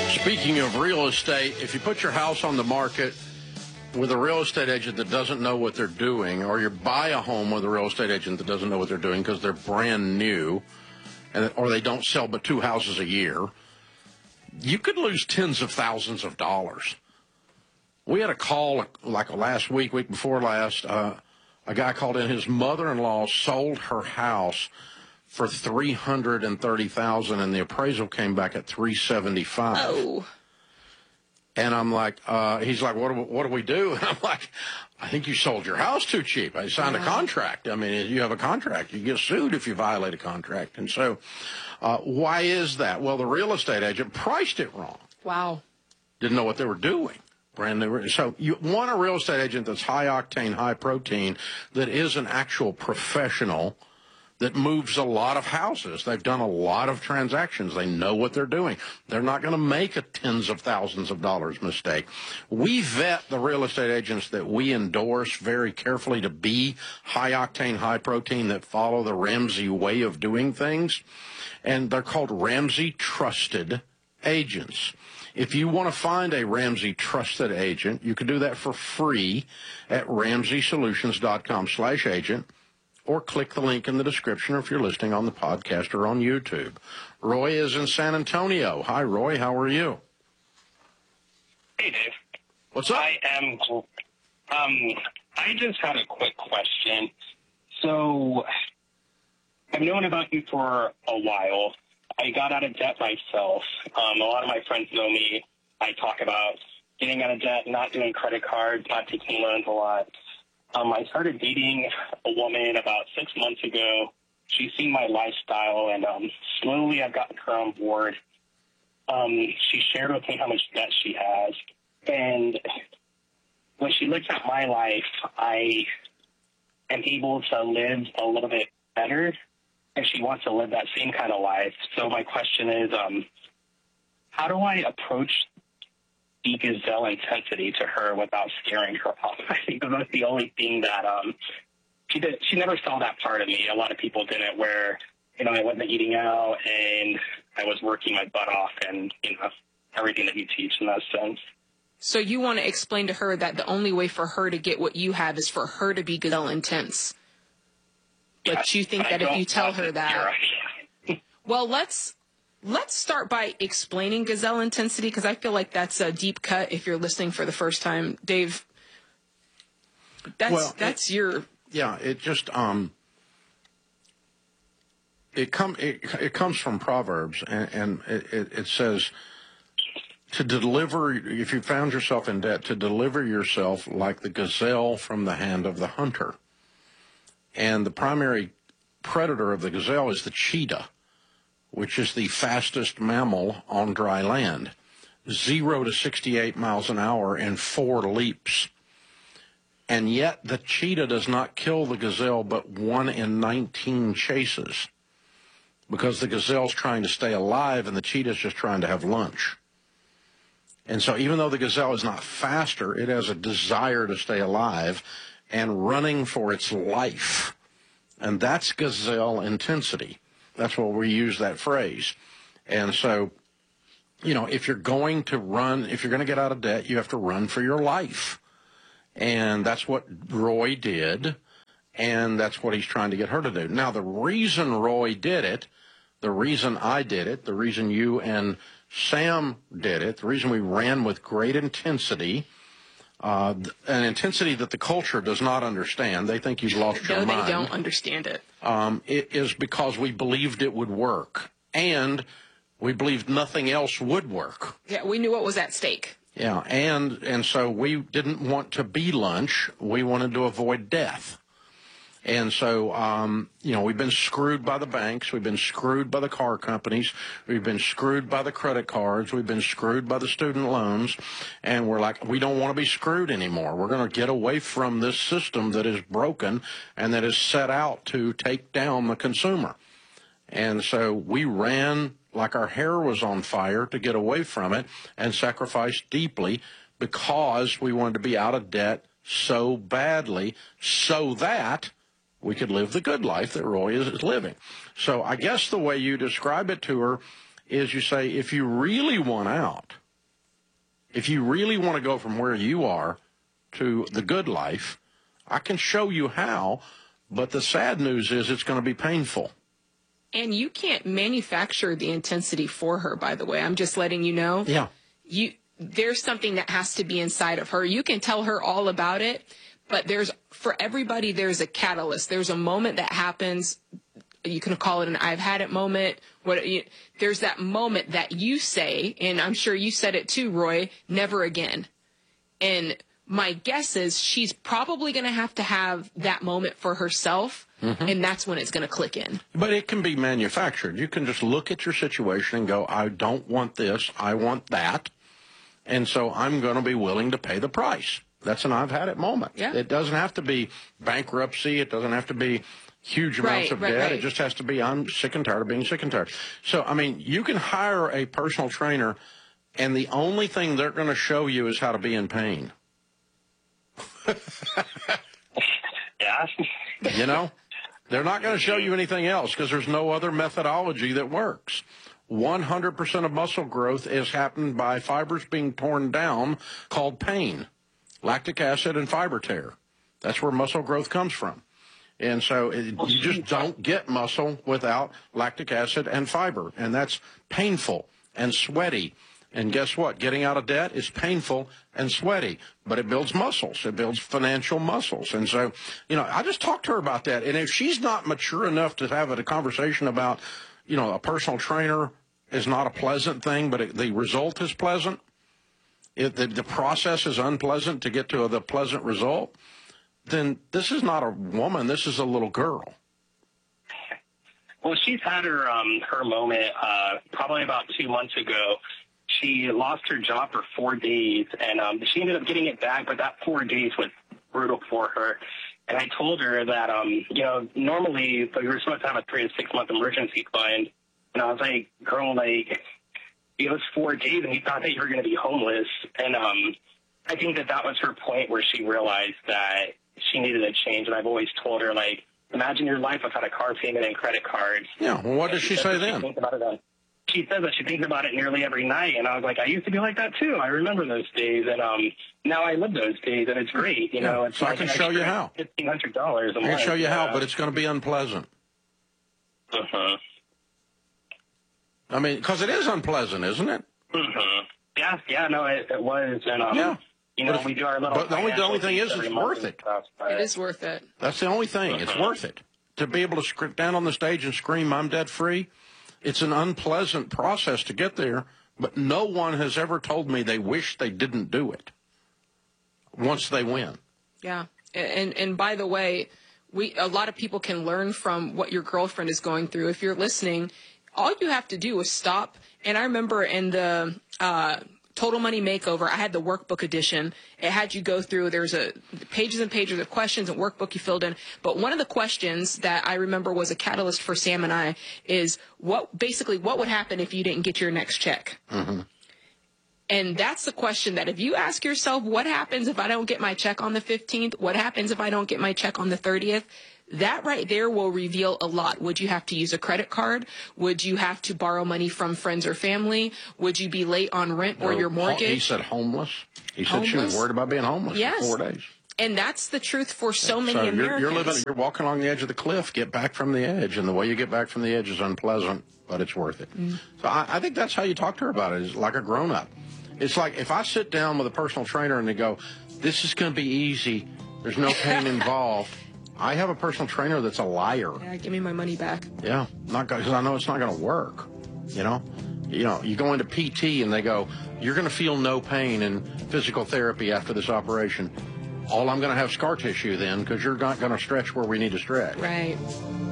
Speaking of real estate, if you put your house on the market with a real estate agent that doesn't know what they're doing, or you buy a home with a real estate agent that doesn't know what they're doing because they're brand new, or they don't sell but 2 houses a year, you could lose tens of thousands of dollars. We had a call like last week before last. A guy called in. His mother-in-law sold her house for $330,000, and the appraisal came back at $375,000. Oh. And I'm like, he's like, what do we do? And I'm like, I think you sold your house too cheap. I signed a contract. I mean, you have a contract. You get sued if you violate a contract. And so why is that? Well, the real estate agent priced it wrong. Wow. Didn't know what they were doing. Brand new. So you want a real estate agent that's high octane, high protein, that is an actual professional that moves a lot of houses. They've done a lot of transactions. They know what they're doing. They're not going to make a tens of thousands of dollars mistake. We vet the real estate agents that we endorse very carefully to be high octane, high protein, that follow the Ramsey way of doing things. And they're called Ramsey Trusted Agents. If you want to find a Ramsey Trusted Agent, you can do that for free at RamseySolutions.com/agent. or click the link in the description if you're listening on the podcast or on YouTube. Roy is in San Antonio. Hi, Roy. How are you? Hey, Dave. What's up? I just had a quick question. So I've known about you for a while. I got out of debt myself. A lot of my friends know me. I talk about getting out of debt, not doing credit cards, not taking loans a lot. I started dating a woman about 6 months ago. She's seen my lifestyle, and slowly I've gotten her on board. She shared with me how much debt she has. And when she looks at my life, I am able to live a little bit better, and she wants to live that same kind of life. So my question is, how do I approach the gazelle intensity to her without scaring her off? I think that's the only thing that she never saw that part of me. A lot of people didn't, where, I wasn't eating out and I was working my butt off, and, everything that you teach in that sense. So you want to explain to her that the only way for her to get what you have is for her to be gazelle intense. But you think that if you tell her that... Well, let's start by explaining gazelle intensity, because I feel like that's a deep cut if you're listening for the first time. Dave, that's your... Yeah, it just... It comes from Proverbs, and it says to deliver, if you found yourself in debt, to deliver yourself like the gazelle from the hand of the hunter. And the primary predator of the gazelle is the cheetah, which is the fastest mammal on dry land. 0 to 68 miles an hour in 4 leaps. And yet the cheetah does not kill the gazelle but 1 in 19 chases, because the gazelle's trying to stay alive and the cheetah's just trying to have lunch. And so even though the gazelle is not faster, it has a desire to stay alive and running for its life. And that's gazelle intensity. That's why we use that phrase. And so, if you're going to get out of debt, you have to run for your life. And that's what Roy did, and that's what he's trying to get her to do. Now, the reason Roy did it, the reason I did it, the reason you and Sam did it, the reason we ran with great intensity, an intensity that the culture does not understand. They think you've lost your mind. No, they don't understand it. It is because we believed it would work, and we believed nothing else would work. Yeah, we knew what was at stake. Yeah, and so we didn't want to be lunch. We wanted to avoid death. And so, we've been screwed by the banks. We've been screwed by the car companies. We've been screwed by the credit cards. We've been screwed by the student loans. And we're like, we don't want to be screwed anymore. We're going to get away from this system that is broken and that is set out to take down the consumer. And so we ran like our hair was on fire to get away from it and sacrificed deeply because we wanted to be out of debt so badly so that we could live the good life that Roy is living. So I guess the way you describe it to her is you say, if you really want out, if you really want to go from where you are to the good life, I can show you how, but the sad news is it's going to be painful. And you can't manufacture the intensity for her, by the way. I'm just letting you know. Yeah. There's something that has to be inside of her. You can tell her all about it, but for everybody, there's a catalyst. There's a moment that happens. You can call it an I've had it moment. There's that moment that you say, and I'm sure you said it too, Roy, never again. And my guess is she's probably going to have that moment for herself, and that's when it's going to click in. But it can be manufactured. You can just look at your situation and go, I don't want this, I want that, and so I'm going to be willing to pay the price. That's an I've had it moment. Yeah. It doesn't have to be bankruptcy. It doesn't have to be huge amounts of debt. Right. It just has to be, I'm sick and tired of being sick and tired. So, I mean, you can hire a personal trainer, and the only thing they're going to show you is how to be in pain. Yeah. You know, they're not going to show you anything else because there's no other methodology that works. 100% of muscle growth is happened by fibers being torn down, called pain, lactic acid and fiber tear. That's where muscle growth comes from. And so you just don't get muscle without lactic acid and fiber. And that's painful and sweaty. And guess what? Getting out of debt is painful and sweaty, but it builds muscles. It builds financial muscles. And so, you know, I just talked to her about that. And if she's not mature enough to have a conversation about, you know, a personal trainer is not a pleasant thing, but the result is pleasant, the process is unpleasant to get to the pleasant result, then this is not a woman. This is a little girl. Well, she's had her moment probably about 2 months ago. She lost her job for 4 days, and she ended up getting it back, but that 4 days was brutal for her. And I told her that, you know, normally we were supposed to have a 3 to 6 month emergency fund. And I was like, girl, like, it was 4 days, and we thought that you were going to be homeless. And I think that was her point where she realized that she needed a change. And I've always told her, like, imagine your life without a car payment and credit cards. Yeah, well, what does she say then? She says that she thinks about it nearly every night. And I was like, I used to be like that, too. I remember those days. And now I live those days, and it's great. You know, it's so like I can show you how. $1,500 a month. I can show you how, but it's going to be unpleasant. Uh-huh. I mean, because it is unpleasant, isn't it? Mm-hmm. Yeah, no, it was. And, you know, we do our little... But the only thing is it's worth it. It is worth it. That's the only thing. It's worth it. To be able to stand on the stage and scream, I'm debt free, it's an unpleasant process to get there, but no one has ever told me they wish they didn't do it once they win. Yeah. And by the way, a lot of people can learn from what your girlfriend is going through. If you're listening, all you have to do is stop. And I remember in the Total Money Makeover, I had the workbook edition. It had you go through, there's pages and pages of questions and workbook you filled in. But one of the questions that I remember was a catalyst for Sam and I is what would happen if you didn't get your next check? Mm-hmm. And that's the question that if you ask yourself, what happens if I don't get my check on the 15th? What happens if I don't get my check on the 30th? That right there will reveal a lot. Would you have to use a credit card? Would you have to borrow money from friends or family? Would you be late on rent or your mortgage? He said homeless. He said she was worried about being homeless for 4 days. And that's the truth for so many Americans. You're walking along the edge of the cliff. Get back from the edge. And the way you get back from the edge is unpleasant, but it's worth it. Mm. So I think that's how you talk to her about it, is like a grown-up. It's like if I sit down with a personal trainer and they go, this is going to be easy, there's no pain involved. I have a personal trainer that's a liar. Yeah, give me my money back. Yeah, because I know it's not going to work. You know, you go into PT and they go, you're going to feel no pain in physical therapy after this operation. All I'm going to have scar tissue then because you're not going to stretch where we need to stretch. Right.